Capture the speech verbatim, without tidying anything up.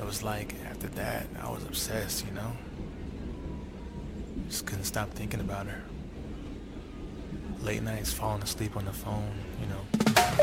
it was like after that, I was obsessed, you know? Just couldn't stop thinking about her. Late nights falling asleep on the phone, you know,